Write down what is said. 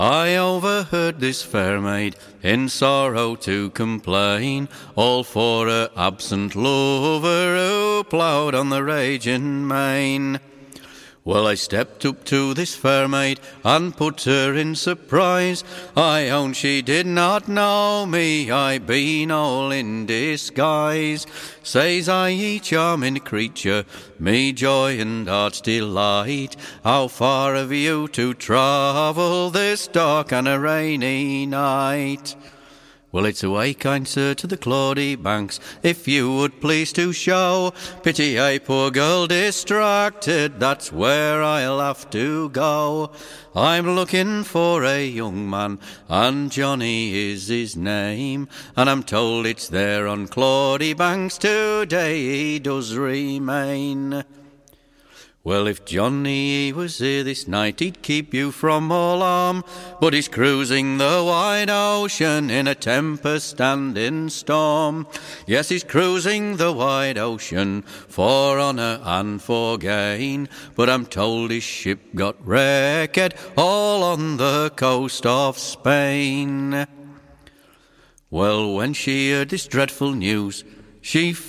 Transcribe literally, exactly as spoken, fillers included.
I overheard this fair maid in sorrow to complain, all for her absent lover who ploughed on the raging main. Well, I stepped up to this fair maid and put her in surprise. I own she did not know me, I been all in disguise. Says I, ye charming creature, me joy and heart's delight, how far have you to travel this dark and a rainy night? Well, it's away, kind sir, to the Claudy banks, if you would please to show pity a poor girl distracted, that's where I'll have to go. I'm looking for a young man, and Johnny is his name, and I'm told it's there on Claudy banks today he does remain. Well, if Johnny was here this night, he'd keep you from all harm, but he's cruising the wide ocean in a tempest and in storm. Yes, he's cruising the wide ocean for honour and for gain, but I'm told his ship got wrecked all on the coast of Spain. Well, when she heard this dreadful news, she